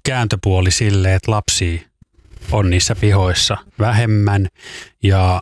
kääntöpuoli sille, että lapsia on niissä pihoissa vähemmän ja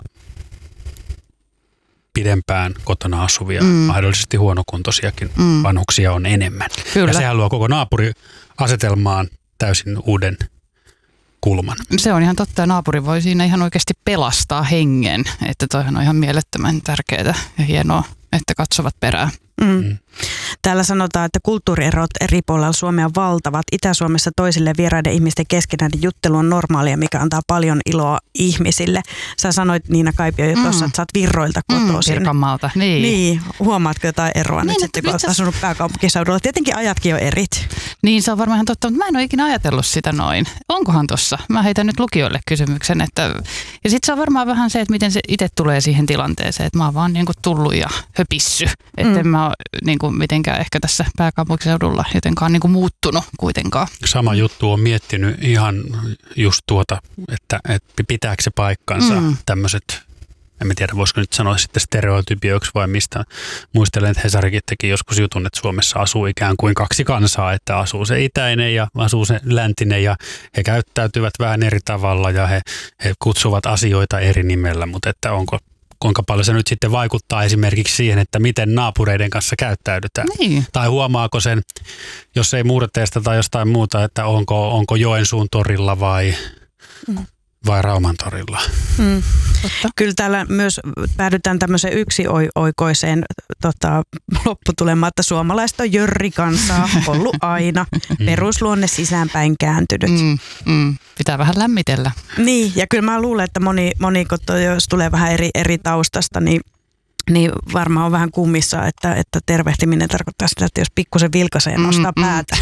pidempään kotona asuvia, mahdollisesti huonokuntoisiakin vanhuksia on enemmän. Kyllä. Ja sehän luo koko naapuriasetelmaan täysin uuden kulman. Se on ihan totta, ja naapuri voi siinä ihan oikeasti pelastaa hengen, että toihan on ihan mielettömän tärkeää ja hienoa, että katsovat perään. Täällä sanotaan, että kulttuurierot eri puolilla Suomea on valtavat. Itä-Suomessa toisille vieraiden ihmisten keskenäinen juttelu on normaalia, mikä antaa paljon iloa ihmisille. Sä sanoit, Niina Kaipio, jo tuossa, että sä oot Virroilta kotoisin. Pirkanmaalta, niin. Huomaatko jotain eroa nyt sitten, kun olet asunut pääkaupunkiseudulla? Tietenkin ajatkin on erit. Niin, se on varmaan ihan totta, mutta mä en ole ikinä ajatellut sitä noin. Onkohan tossa? Mä heitän nyt lukijoille kysymyksen. Ja sitten se on varmaan vähän se, että miten se itse tulee siihen tilanteeseen, että mä oon vaan niin kuin tullut ja höpissy. Että en mä ole niin kuin mitenkään ehkä tässä pääkaupunkiseudulla jotenkaan niin kuin muuttunut kuitenkaan. Sama juttu on miettinyt ihan just että pitääkö se paikkansa tämmöiset, en tiedä voisiko nyt sanoa sitten stereotypioiksi vai mistä. Muistelen, että Hesarikin teki joskus jutun, että Suomessa asuu ikään kuin kaksi kansaa, että asuu se itäinen ja asuu se läntinen ja he käyttäytyvät vähän eri tavalla ja he kutsuvat asioita eri nimellä, mutta että kuinka paljon se nyt sitten vaikuttaa esimerkiksi siihen, että miten naapureiden kanssa käyttäydytään. Niin. Tai huomaako sen, jos ei Murteesta tai jostain muuta, että onko Joensuun torilla vai Rauman torilla. Kyllä täällä myös päädytään tämmöiseen yksioikoiseen lopputulemaan, että suomalaiset on jörrikansaa ollut aina. Perusluonne sisäänpäin kääntynyt. Pitää vähän lämmitellä. Niin, ja kyllä mä luulen, että moni jos tulee vähän eri taustasta, niin varmaan on vähän kummissa, että tervehtiminen tarkoittaa sitä, että jos pikkusen vilkaisee nostaa päätä.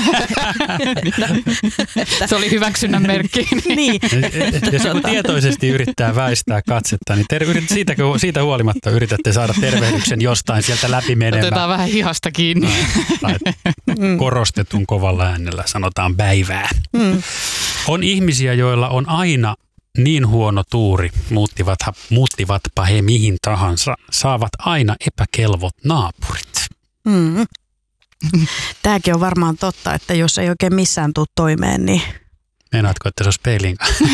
Se oli hyväksynnän merkki. Niin. Jos joku tietoisesti yrittää väistää katsetta, niin siitä huolimatta yritätte saada tervehdyksen jostain sieltä läpi menemään. Otetaan vähän hihasta kiinni. Korostetun kovalla äänellä sanotaan päivää. On ihmisiä, joilla on aina niin huono tuuri, muuttivatpa he mihin tahansa, saavat aina epäkelvot naapurit. Tämäkin on varmaan totta, että jos ei oikein missään tule toimeen, niin... Meinaatko, että se olisi peilin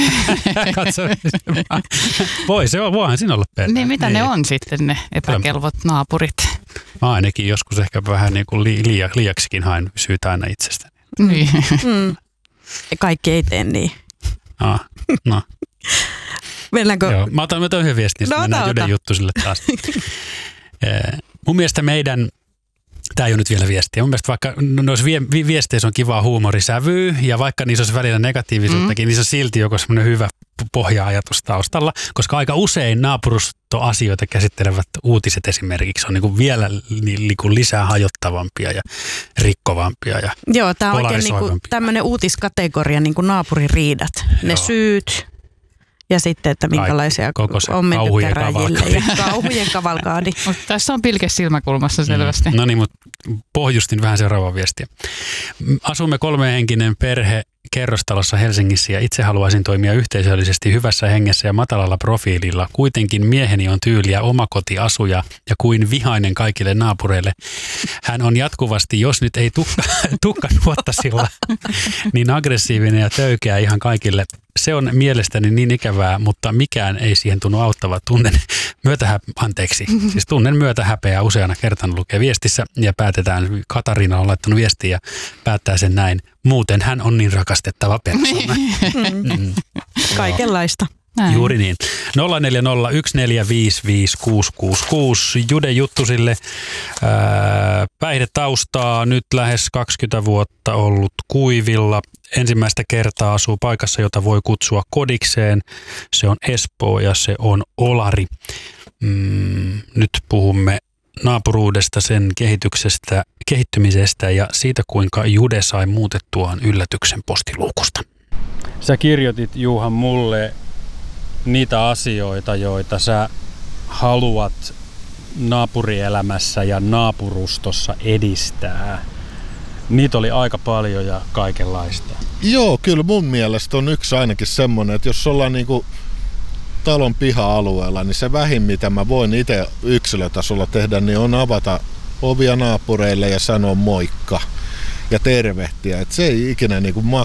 voihan siinä olla peilin. Niin, mitä ne on sitten ne epäkelvot naapurit? Mä ainakin joskus ehkä vähän niin kuin liiaksikin haen syytä aina itsestäni. Niin. Kaikki ei tee niin. No. Mennäänkö? Joo, mä otan yhden viestin, sitten mennään Juden juttu sille taas. Mun mielestä tämä ei ole nyt vielä viestiä, mun mielestä vaikka noissa viesteissä on kivaa huumorisävyä ja vaikka niissä olisi välillä negatiivisuuttakin, niin se on silti joku semmoinen hyvä pohja-ajatus taustalla, koska aika usein naapurustoasioita käsittelevät uutiset esimerkiksi on niin kuin vielä niin kuin lisää hajottavampia ja rikkovampia ja joo, tämä on oikein niin kuin tämmöinen uutiskategoria, niin kuin naapuririidat, ne syyt ja sitten, että minkälaisia on menty käräjille ja kauhujen kavalkaadi. Tässä on pilke silmäkulmassa selvästi. No niin, mutta pohjustin vähän seuraavaa viestiä. Asumme 3-henkinen perhe kerrostalossa Helsingissä ja itse haluaisin toimia yhteisöllisesti hyvässä hengessä ja matalalla profiililla. Kuitenkin mieheni on tyyliä omakotiasuja ja kuin vihainen kaikille naapureille. Hän on jatkuvasti, jos nyt ei tukka nuottasilla, niin aggressiivinen ja töykeä ihan kaikille. Se on mielestäni niin ikävää, mutta mikään ei siihen tunnu auttava. Tunnen myötähäpeää useana kertana lukee viestissä ja päätetään, Katariina on laittanut viestiä ja päättää sen näin. Muuten hän on niin rakastettava persoona. Kaikenlaista. Näin. Juuri niin. 0401455666. Jude Juttusille. Päihdetaustaa nyt lähes 20 vuotta ollut kuivilla. Ensimmäistä kertaa asuu paikassa, jota voi kutsua kodikseen. Se on Espoo ja se on Olari. Nyt puhumme naapuruudesta, sen kehittymisestä ja siitä, kuinka Jude sai muutettuaan yllätyksen postiluukusta. Sä kirjoitit, Juha, mulle niitä asioita, joita sä haluat naapurielämässä ja naapurustossa edistää. Niitä oli aika paljon ja kaikenlaista. Joo, kyllä mun mielestä on yksi ainakin semmoinen, että jos ollaan niinku talon piha-alueella, niin se vähin, mitä mä voin itse yksilötasolla tehdä, niin on avata ovia naapureille ja sanoa moikka ja tervehtiä. Et se ei ikinä niinku